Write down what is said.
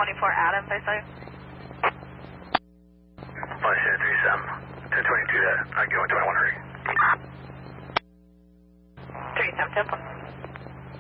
24 Adams, I say. Montana 37, 1022 to, going 2100. 37 Temple.